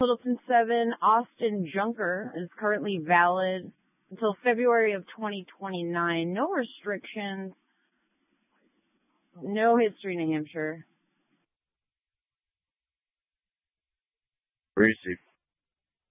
Littleton 7, Austin Junker is currently valid until February of 2029. No restrictions. No history, New Hampshire. Receive.